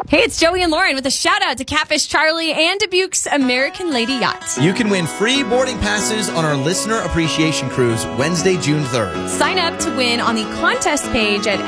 Hey, it's Joey and Lauren with a shout out to Catfish Charlie and Dubuque's American Lady Yacht. You can win free boarding passes on our Listener Appreciation Cruise Wednesday, June 3rd. Sign up to win on the contest page at